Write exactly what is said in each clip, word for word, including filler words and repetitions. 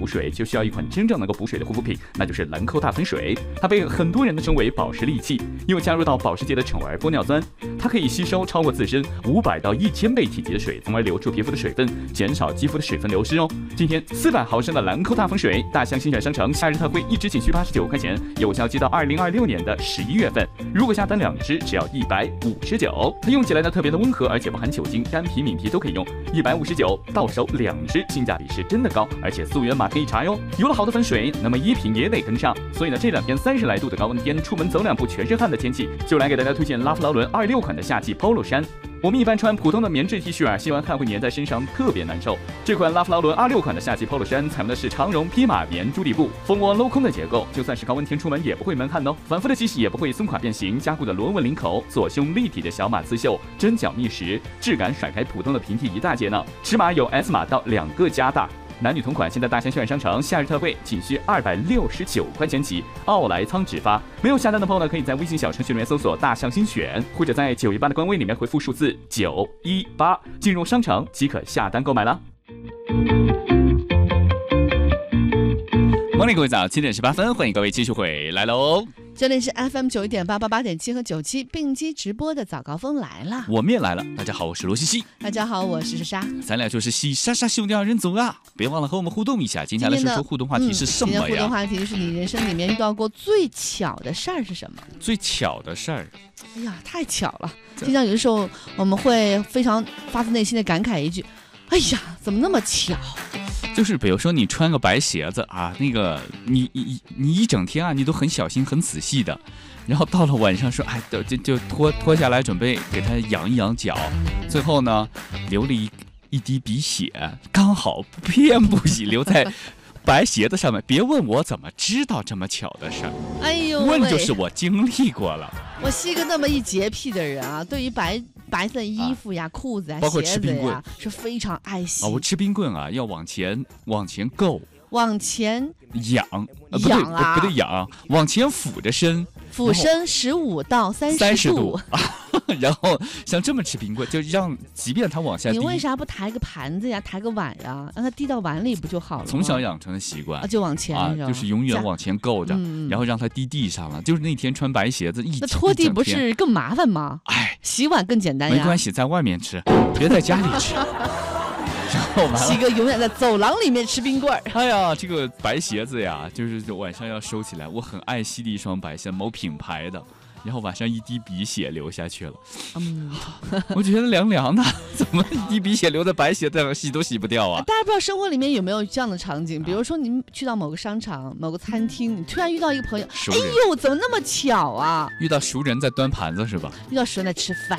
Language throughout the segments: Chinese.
补水，就需要一款真正能够补水的护肤品，那就是兰蔻大粉水。它被很多人的称为宝石利器，因为加入到保时捷的宠儿玻尿酸，它可以吸收超过自身五百到一千倍体积的水，从而留住皮肤的水分，减少肌肤的水分流失哦。今天四百毫升的兰蔻大粉水，大象新选商城夏日特惠，一支仅需八十九块钱，有效期到二零二六年的十一月份。如果下单两支，只要一百五十九。它用起来呢特别的温和，而且不含酒精，干皮敏皮都可以用。一百五十九到手两支，性价比是真的高，而且溯源码可以查哟。有了好的粉水，那么衣品也得跟上。所以呢，这两天三十来度的高温天，出门走两步全是汗的天气，就来给大家推荐拉夫劳伦二六款的夏季 polo 衫。我们一般穿普通的棉质 T 恤啊，吸完汗会粘在身上，特别难受。这款拉夫劳伦二六款的夏季 polo 衫采用的是长绒披马棉珠底布，蜂窝镂空的结构，就算是高温天出门也不会闷汗哦。反复的洗洗也不会松垮变形，加固的螺纹领口，左胸立体的小码刺绣，针脚密实，质感甩开普通的平替一大截呢。尺码有 S 码到两个加大。男女同款，现在大象轩商城夏日特惠，仅需二百六十九块钱起，奥莱仓直发。没有下单的朋友呢，可以在微信小程序里面搜索大象新选，或者在九一八的官微里面回复数字九一八，进入商城即可下单购买了。Morning， 各位早，七点十八分，欢迎各位继续回来喽。 这里是 F M 九一点八八八点七和九七并机直播的早高峰来了， 我们也来了。大家好，我是罗西西。 大家好，我是莎莎。 咱俩就是西莎莎兄弟二人组啊！别忘了和我们互动一下。今天来说说互动话题是什么呀？ 今天互动话题是你人生里面遇到过最巧的事儿是什么？ 最巧的事儿？ 哎呀，太巧了！经常有的时候我们会非常发自内心的感慨一句：“哎呀，怎么那么巧？” 就是比如说你穿个白鞋子啊，那个你你你一整天啊，你都很小心很仔细的，然后到了晚上说，哎，就就脱脱下来准备给它养一养脚，最后呢流了一一滴鼻血，刚好偏不洗留在白鞋子上面。别问我怎么知道这么巧的事儿， 哎呦， 问就是我经历过了。 我是一个那么一洁癖的人啊，对于白白色衣服呀、啊、裤子呀、 包括吃冰棍是非常爱惜。 啊，我吃冰棍啊，要往前往前够， 往前仰，呃、不对仰啊， 不对仰，往前俯着身， 俯身十五到三十度。 三十度然后像这么吃冰棍，就让即便它往下滴， 你为啥不抬个盘子呀，抬个碗呀，让它滴到碗里不就好了吗？ 从小养成的习惯、 啊、就往前、 啊，就是永远往前够着、嗯，然后让它滴地上了。就是那天穿白鞋子一， 那拖地不是更麻烦吗？ 哎， 洗碗更简单呀。 没关系，在外面吃，别在家里吃。 西哥永远在走廊里面吃冰棍儿。 哎呀，这个白鞋子呀，就是晚上要收起来。我很爱惜的一双白鞋，某品牌的。然后晚上一滴鼻血流下去了，嗯，我觉得凉凉的，怎么一滴鼻血流在白鞋上洗都洗不掉啊？ 大家不知道生活里面有没有这样的场景，比如说您去到某个商场、某个餐厅，你突然遇到一个朋友，哎呦，怎么那么巧啊？ 遇到熟人在端盘子是吧？ 遇到熟人在吃饭。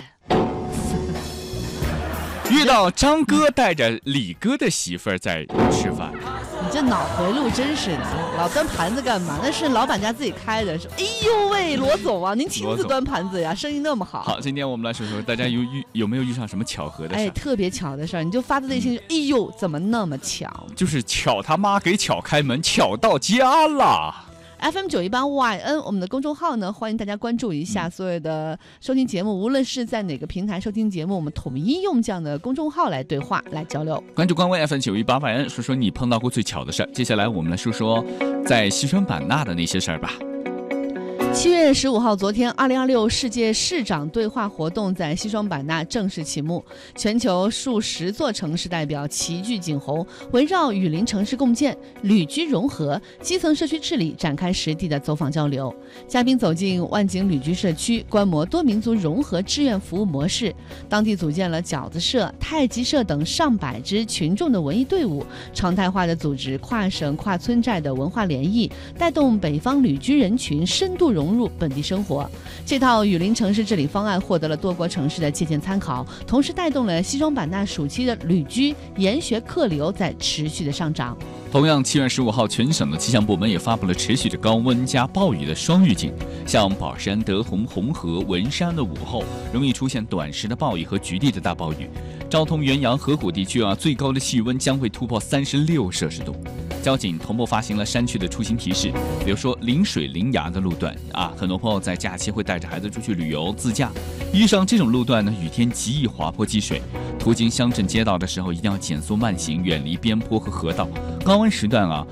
遇到张哥带着李哥的媳妇儿在吃饭。 你这脑回路真是的，老端盘子干嘛？那是老板家自己开的。说，哎呦喂，罗总啊，您亲自端盘子呀，生意那么好。 好，今天我们来说说，大家有遇有没有遇上什么巧合的事？ 哎，特别巧的事儿，你就发自内心，哎呦，怎么那么巧？ 就是巧他妈给巧开门，巧到家了。 F M 九一八 Y N 我们的公众号呢，欢迎大家关注一下所有的收听节目，无论是在哪个平台收听节目，我们统一用这样的公众号来对话来交流。 关注官微 F M 九一八 Y N， 说说你碰到过最巧的事儿。接下来我们来说说在西双版纳的那些事儿吧。 七月十五号，昨天，二零二六世界市长对话活动在西双版纳正式启幕。全球数十座城市代表齐聚景洪，围绕雨林城市共建、旅居融合、基层社区治理展开实地的走访交流。嘉宾走进万景旅居社区，观摩多民族融合志愿服务模式。当地组建了饺子社、太极社等上百支群众的文艺队伍，常态化的组织跨省跨村寨的文化联谊，带动北方旅居人群深度融入本地生活。这套雨林城市治理方案获得了多国城市的借鉴参考，同时带动了西双版纳暑期的旅居研学客流在持续的上涨。 同样，七月十五号，全省的气象部门也发布了持续的高温加暴雨的双预警。像宝山、德宏、红河、文山的午后容易出现短时的暴雨和局地的大暴雨。昭通、元阳、河谷地区啊，最高的气温将会突破三十六摄氏度。交警同步发行了山区的出行提示，比如说临水临崖的路段啊，很多朋友在假期会带着孩子出去旅游自驾，遇上这种路段呢，雨天极易滑坡积水。途经乡镇街道的时候，一定要减速慢行，远离边坡和河道。高温时段啊，